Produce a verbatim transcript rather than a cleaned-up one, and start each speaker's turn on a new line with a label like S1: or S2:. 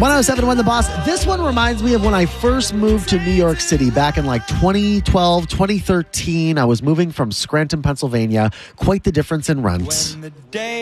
S1: one oh seven point one The Boss. This one reminds me of when I first moved to New York City back in like twenty twelve, twenty thirteen. I was moving from Scranton, Pennsylvania. Quite the difference in rent.